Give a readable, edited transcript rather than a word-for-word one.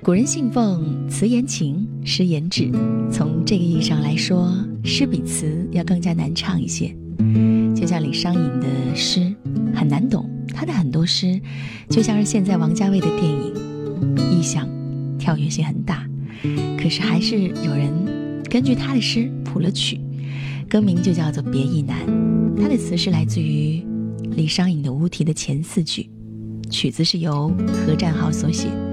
古人信奉词言情，诗言志，从这个意义上来说，诗比词要更加难唱一些。就像李商隐的诗很难懂，他的很多诗就像是现在王家卫的电影，意象跳跃性很大，可是还是有人根据他的诗谱了曲，歌名就叫做《别亦难》。他的词是来自于李商隐的《无题》的前4句，曲子是由何占豪所写。